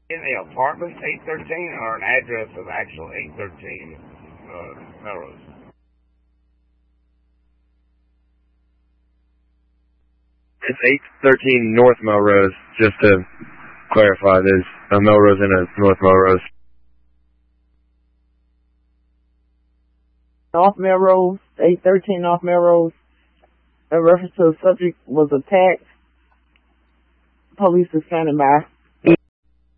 In the apartment 813 or an address of actual 813 Melrose? It's 813 North Melrose, just to clarify. There's a Melrose and a North Melrose. North Melrose, 813 North Melrose. In reference to the subject was attacked. Police is standing by.